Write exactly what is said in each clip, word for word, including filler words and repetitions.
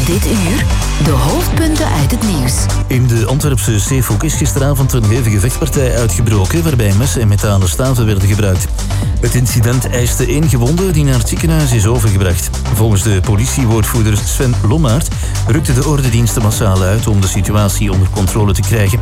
Dit uur de hoofdpunten uit het nieuws. In de Antwerpse Zeehoek is gisteravond een hevige vechtpartij uitgebroken waarbij messen en metalen staven werden gebruikt. Het incident eiste één gewonde die naar het ziekenhuis is overgebracht. Volgens de politiewoordvoerder Sven Lommaert rukte de ordendiensten massaal uit om de situatie onder controle te krijgen.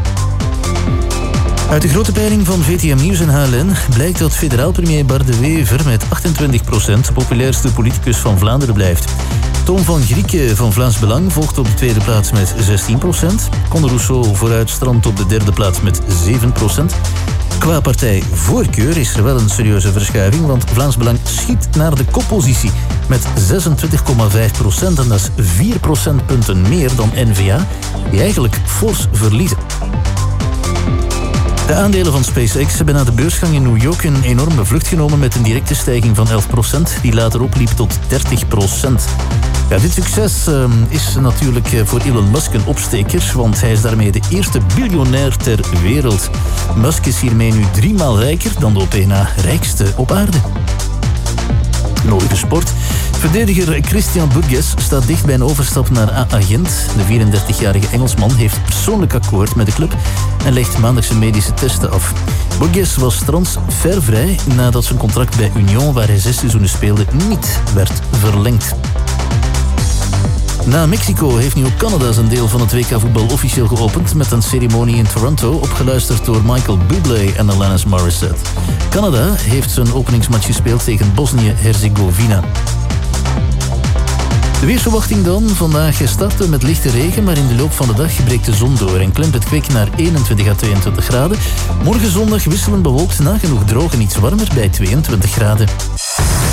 Uit de grote peiling van V T M Nieuws en H L N blijkt dat federaal premier Bart de Wever met achtentwintig procent de populairste politicus van Vlaanderen blijft. Tom van Grieken van Vlaams Belang volgt op de tweede plaats met zestien procent. Conor Rousseau vooruit strandt op de derde plaats met zeven procent. Qua partijvoorkeur is er wel een serieuze verschuiving, want Vlaams Belang schiet naar de koppositie met zesentwintig komma vijf procent en dat is vier procentpunten meer dan N V A, die eigenlijk fors verliezen. De aandelen van SpaceX hebben na de beursgang in New York een enorme vlucht genomen met een directe stijging van elf procent, die later opliep tot dertig procent. Ja, dit succes uh, is natuurlijk voor Elon Musk een opsteker, want hij is daarmee de eerste biljonair ter wereld. Musk is hiermee nu driemaal rijker dan de op één na rijkste op aarde. Nog de sport. Verdediger Christian Burgess staat dicht bij een overstap naar A-agent. De vierendertigjarige Engelsman heeft persoonlijk akkoord met de club en legt maandag zijn medische testen af. Burgess was transfervrij nadat zijn contract bij Union, waar hij zes seizoenen speelde, niet werd verlengd. Na Mexico heeft nu ook Canada zijn deel van het W K voetbal officieel geopend met een ceremonie in Toronto, opgeluisterd door Michael Bublé en Alanis Morissette. Canada heeft zijn openingsmatch gespeeld tegen Bosnië-Herzegovina. De weersverwachting dan. Vandaag starten met lichte regen, maar in de loop van de dag breekt de zon door en klimt het kwik naar eenentwintig à tweeëntwintig graden. Morgen zondag wisselend bewolkt, nagenoeg droog en iets warmer bij tweeëntwintig graden.